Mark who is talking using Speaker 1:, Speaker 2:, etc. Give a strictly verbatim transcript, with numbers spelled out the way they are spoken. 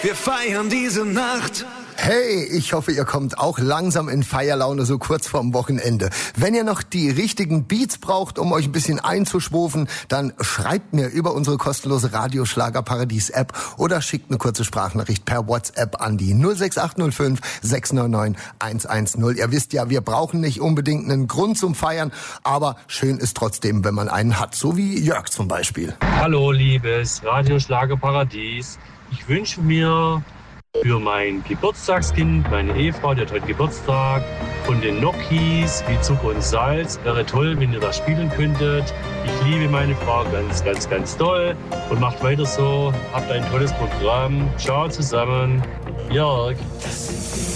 Speaker 1: Wir feiern diese Nacht.
Speaker 2: Hey, ich hoffe, ihr kommt auch langsam in Feierlaune so kurz vorm Wochenende. Wenn ihr noch die richtigen Beats braucht, um euch ein bisschen einzuschwufen, dann schreibt mir über unsere kostenlose Radioschlagerparadies-App oder schickt eine kurze Sprachnachricht per WhatsApp an die null sechs acht null fünf sechs neun neun eins eins null. Ihr wisst ja, wir brauchen nicht unbedingt einen Grund zum Feiern, aber schön ist trotzdem, wenn man einen hat, so wie Jörg zum Beispiel.
Speaker 3: Hallo, liebes Radioschlagerparadies. Ich wünsche mir für mein Geburtstagskind, meine Ehefrau, die hat heute Geburtstag, von den Nokis wie Zucker und Salz. Wäre toll, wenn ihr das spielen könntet. Ich liebe meine Frau ganz, ganz, ganz doll und macht weiter so. Habt ein tolles Programm. Ciao zusammen. Jörg.